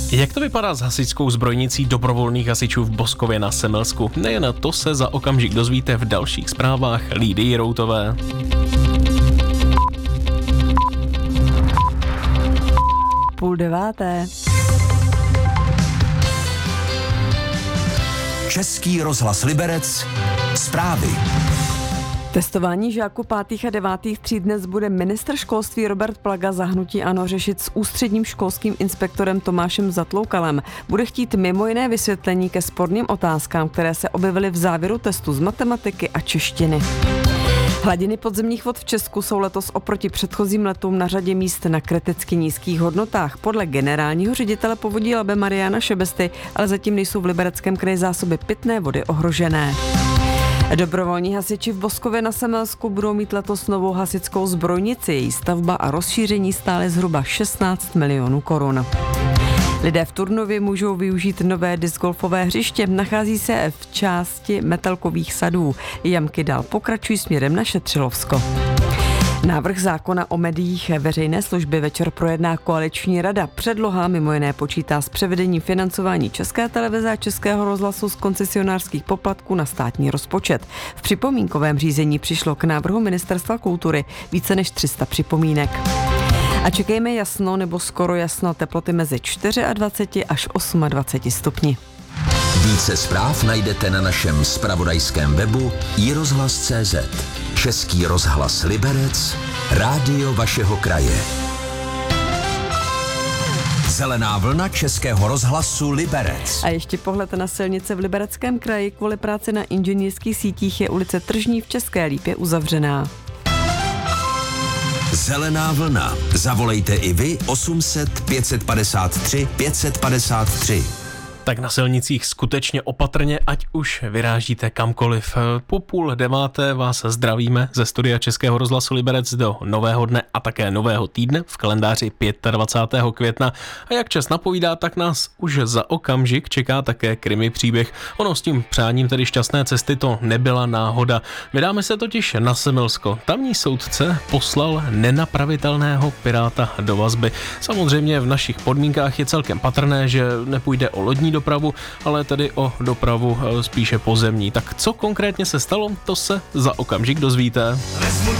Jak to vypadá s hasičskou zbrojnicí dobrovolných hasičů v Boskově na Semilsku? Nejen to se za okamžik dozvíte v dalších zprávách Lídii Routové. Půl deváté. Český rozhlas Liberec. Zprávy. Testování žáků 5. a 9. tříd dnes bude ministr školství Robert Plaga za hnutí ANO řešit s ústředním školským inspektorem Tomášem Zatloukalem. Bude chtít mimo jiné vysvětlení ke sporným otázkám, které se objevily v závěru testu z matematiky a češtiny. Hladiny podzemních vod v Česku jsou letos oproti předchozím letům na řadě míst na kriticky nízkých hodnotách. Podle generálního ředitele povodí Labe Mariana Šebesty, ale zatím nejsou v Libereckém kraji zásoby pitné vody ohrožené. Dobrovolní hasiči v Boskově na Semilsku budou mít letos novou hasičskou zbrojnici. Její stavba a rozšíření stály zhruba 16 milionů korun. Lidé v Turnově můžou využít nové discgolfové hřiště. Nachází se v části Metelkových sadů. Jamky dál pokračují směrem na Šetřilovsko. Návrh zákona o médiích veřejné služby večer projedná koaliční rada. Předloha mimo jiné počítá s převedením financování České televize a Českého rozhlasu z koncesionářských poplatků na státní rozpočet. V připomínkovém řízení přišlo k návrhu Ministerstva kultury více než 300 připomínek. A čekejme jasno nebo skoro jasno, teploty mezi 24 až 28 stupni. Více zpráv najdete na našem zpravodajském webu iRozhlas.cz. Český rozhlas Liberec, rádio vašeho kraje. Zelená vlna Českého rozhlasu Liberec. A ještě pohled na silnice v Libereckém kraji. Kvůli práci na inženýrských sítích je ulice Tržní v České Lípě uzavřená. Zelená vlna. Zavolejte i vy 800 553 553. Tak na silnicích skutečně opatrně, ať už vyrážíte kamkoliv. Po 8:30 vás zdravíme ze studia Českého rozhlasu Liberec do nového dne a také nového týdne v kalendáři 25. května. A jak čas napovídá, tak nás už za okamžik čeká také krimi příběh. Ono s tím přáním tedy šťastné cesty to nebyla náhoda. Vydáme se totiž na Semilsko. Tamní soudce poslal nenapravitelného piráta do vazby. Samozřejmě v našich podmínkách je celkem patrné, že nepůjde o lodní dopravu, ale tedy o dopravu spíše pozemní. Tak co konkrétně se stalo, to se za okamžik dozvíte.